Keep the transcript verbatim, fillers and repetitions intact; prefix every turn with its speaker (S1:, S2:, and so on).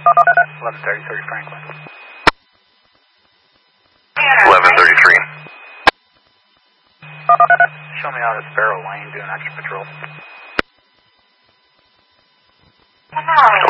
S1: eleven thirty-three Franklin.
S2: eleven thirty-three.
S1: Show me out at Sparrow Lane doing extra patrol.